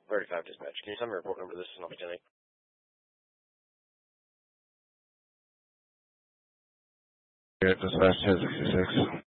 35 dispatch. Can you tell me report number? This is an opportunity. Dispatch 1066.